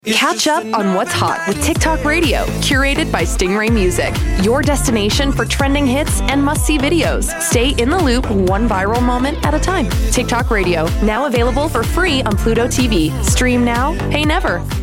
Catch up on what's hot with TikTok Radio, curated by Stingray Music. Your destination for trending hits and must-see videos. Stay in the loop, one viral moment at a time. TikTok Radio, now available for free on Pluto TV. Stream now, pay never.